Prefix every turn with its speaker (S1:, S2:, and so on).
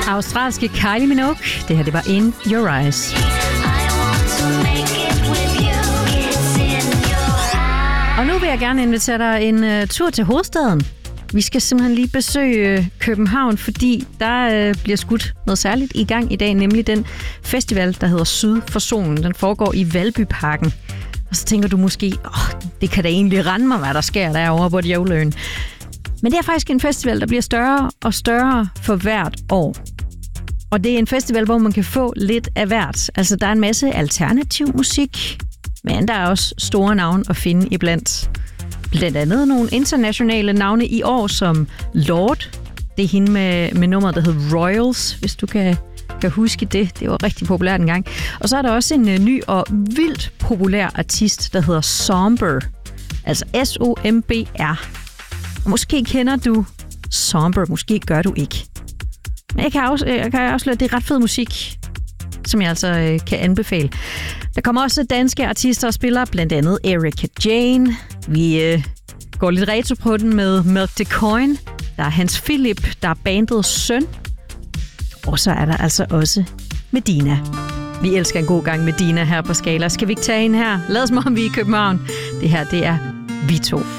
S1: Australske Kylie Minogue. Det her, det var In Your Eyes. Og nu vil jeg gerne invitere dig en tur til hovedstaden. Vi skal simpelthen lige besøge København, fordi der bliver skudt noget særligt i gang i dag, nemlig den festival, der hedder Syd for Solen. Den foregår i Valbyparken. Og så tænker du måske, det kan da egentlig rende mig, hvad der sker derovre på Djævløen. Men det er faktisk en festival, der bliver større og større for hvert år. Og det er en festival, hvor man kan få lidt af hvert. Altså, der er en masse alternativ musik, men der er også store navne at finde iblandt. Blandt andet nogle internationale navne i år, som Lorde. Det er hende med nummeret, der hedder Royals, hvis du kan huske det. Det var rigtig populært engang. Og så er der også en ny og vildt populær artist, der hedder Somber. Altså S-O-M-B-R. Måske kender du Somber, måske gør du ikke. Men jeg kan afsløre, at det er ret fed musik, som jeg altså kan anbefale. Der kommer også danske artister og spillere, blandt andet Erika Jane. Vi går lidt retro på den med Milk the Coin. Der er Hans Philip, der er bandets søn. Og så er der altså også Medina. Vi elsker en god gang Medina her på Skala. Skal vi ikke tage en her? Lad os som om vi er i København. Det her, det er Vi To.